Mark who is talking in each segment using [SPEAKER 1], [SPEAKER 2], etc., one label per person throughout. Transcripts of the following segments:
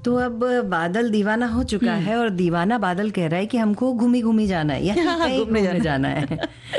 [SPEAKER 1] तो अब बादल दीवाना हो चुका है और दीवाना बादल कह रहा है कि हमको घूमी घूमी जाना है या कहीं घूमने जाना है।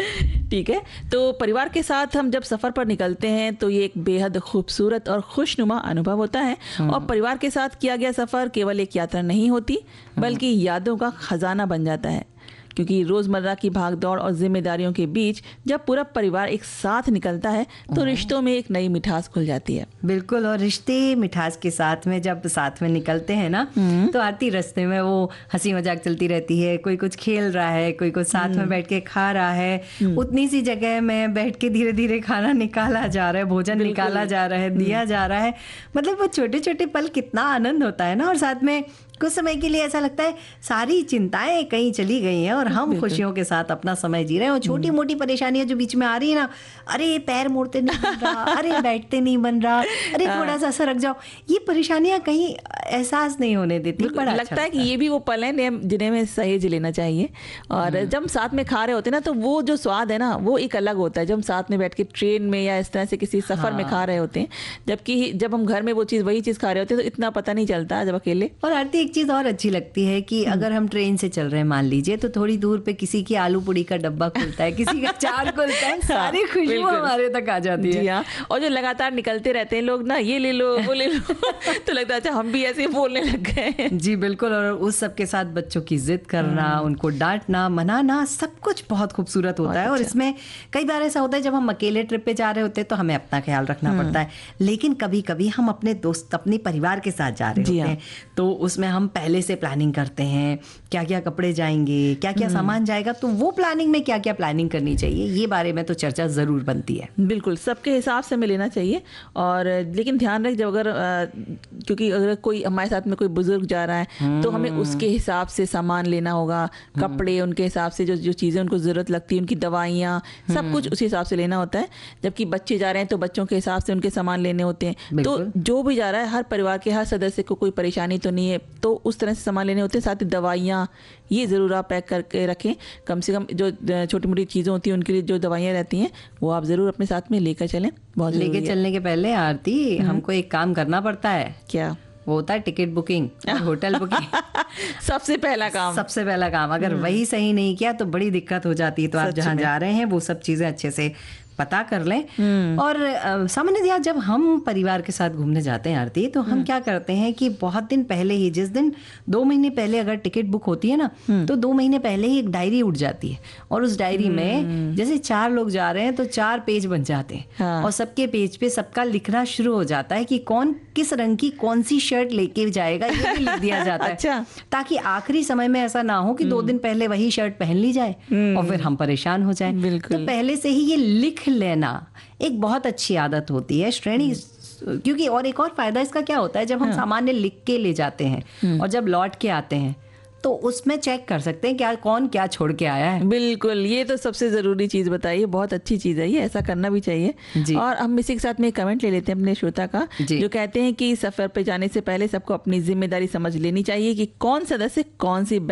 [SPEAKER 2] ठीक है, तो परिवार के साथ हम जब सफ़र पर निकलते हैं तो ये एक बेहद खूबसूरत और खुशनुमा अनुभव होता है। और परिवार के साथ किया गया सफ़र केवल एक यात्रा नहीं होती बल्कि यादों का खजाना बन जाता है, क्योंकि रोज़मर्रा की भागदौड़ और जिम्मेदारियों के बीच जब पूरा परिवार एक साथ निकलता है तो रिश्तों में एक नई मिठास खुल जाती है।
[SPEAKER 1] बिल्कुल, और रिश्ते मिठास के साथ में जब साथ में निकलते हैं ना तो आरती रास्ते में वो हंसी मजाक चलती रहती है, कोई कुछ खेल रहा है, कोई कुछ साथ में बैठ के खा रहा है, उतनी सी जगह में बैठ के धीरे धीरे खाना निकाला जा रहा है, भोजन निकाला जा रहा है, दिया जा रहा है। मतलब वो छोटे छोटे पल कितना आनंद होता है ना। और साथ में कुछ समय के लिए ऐसा लगता है सारी चिंताएं कहीं चली गई हैं और हम खुशियों के साथ अपना समय जी रहे हैं। और छोटी मोटी परेशानियां जो बीच में आ रही है ना, अरे पैर मोड़ते नहीं बन रहा, अरे बैठते नहीं बन रहा, अरे थोड़ा सा सरक जाओ, ये परेशानियां कहीं एहसास नहीं होने देती। बड़ा
[SPEAKER 2] लगता है कि ये भी वो पल हैं जिन्हें में सहेज लेना चाहिए। और जब साथ में खा रहे होते हैं ना तो वो जो स्वाद है ना वो एक अलग होता है जब हम साथ में बैठ के ट्रेन में या इस तरह से किसी सफर में खा रहे होते हैं। जबकि जब हम घर में वो चीज़ वही चीज़ खा रहे होते हैं तो इतना पता नहीं चलता जब अकेले।
[SPEAKER 1] और आरती एक चीज और अच्छी लगती है कि अगर हम ट्रेन से चल रहे हैं मान लीजिए, तो थोड़ी दूर पे किसी की आलू पूड़ी का डब्बा खुलता है, किसी का चाट खुलता है, सारी खुशबू हमारे तक आ जाती है।
[SPEAKER 2] जी हाँ, और जो लगातार निकलते रहते हैं लोग ना, ये ले लो वो ले लो तो लगता है अच्छा हम भी ऐसे बोलने लग गए।
[SPEAKER 1] जी बिल्कुल, और उस सब के साथ बच्चों की जिद करना, उनको डांटना, मनाना, सब कुछ बहुत खूबसूरत होता है। और इसमें कई बार ऐसा होता है जब हम अकेले ट्रिप पे जा रहे होते हैं तो हमें अपना ख्याल रखना पड़ता है, लेकिन कभी कभी हम अपने दोस्त अपने परिवार के साथ जा रहे होते हैं तो उसमें हम पहले से प्लानिंग करते हैं, क्या क्या कपड़े जाएंगे, क्या क्या सामान जाएगा, तो वो प्लानिंग में क्या क्या प्लानिंग करनी चाहिए, ये बारे में तो चर्चा जरूर बनती है।
[SPEAKER 2] बिल्कुल, सबके हिसाब से हमें लेना चाहिए। और लेकिन ध्यान रख, जब अगर क्योंकि अगर कोई हमारे साथ में कोई बुजुर्ग जा रहा है तो हमें उसके हिसाब से सामान लेना होगा, कपड़े उनके हिसाब से, जो जो चीज़ें उनको ज़रूरत लगती है, उनकी दवाइयाँ, सब कुछ उसी हिसाब से लेना होता है। जबकि बच्चे जा रहे हैं तो बच्चों के हिसाब से उनके सामान लेने होते हैं। तो जो भी जा रहा है हर परिवार के हर सदस्य को कोई परेशानी तो नहीं है, तो उस तरह से सामान लेने होते हैं। साथ ही दवाइयाँ ये ज़रूर आप पैक करके रखें, कम से कम जो छोटी मोटी चीज़ें होती हैं उनके लिए जो दवाइयाँ रहती हैं वो आप ज़रूर अपने साथ में लेकर चलें। बहुत
[SPEAKER 1] लेके चलने के पहले आरती हमको एक काम करना पड़ता है।
[SPEAKER 2] क्या?
[SPEAKER 1] वो होता है टिकट बुकिंग, होटल बुकिंग।
[SPEAKER 2] सबसे पहला काम।
[SPEAKER 1] अगर वही सही नहीं किया तो बड़ी दिक्कत हो जाती है। तो आप जहाँ जा रहे हैं वो सब चीजें अच्छे से पता कर लें। और सामान्यतः जब हम परिवार के साथ घूमने जाते हैं आरती, तो हम क्या करते हैं कि बहुत दिन पहले ही, जिस दिन 2 महीने पहले अगर टिकट बुक होती है ना तो 2 महीने पहले ही एक डायरी उठ जाती है। और उस डायरी में जैसे 4 लोग जा रहे हैं तो 4 पेज बन जाते हैं। और सबके पेज पे सबका लिखना शुरू हो जाता है कि कौन किस रंग की कौन सी शर्ट लेके जाएगा, ये भी लिख दिया जाता है।
[SPEAKER 2] अच्छा।
[SPEAKER 1] ताकि आखिरी समय में ऐसा ना हो कि 2 दिन पहले वही शर्ट पहन ली जाए और फिर हम परेशान हो जाए। तो पहले से ही ये लिख लेना एक बहुत अच्छी आदत होती है श्रेणी। क्योंकि और एक और फायदा इसका क्या होता है, जब हम सामान्य लिख के ले जाते हैं और जब लौट के आते हैं तो उसमें चेक कर सकते हैं क्या कौन क्या छोड़ के आया है।
[SPEAKER 2] बिल्कुल, ये तो सबसे ज़रूरी चीज़ बताइए, बहुत अच्छी चीज़ है ये, ऐसा करना भी चाहिए। और हम इसी के साथ में एक कमेंट ले लेते हैं अपने श्रोता का, जो कहते हैं कि सफ़र पे जाने से पहले सबको अपनी जिम्मेदारी समझ लेनी चाहिए कि कौन सदस्य कौन सी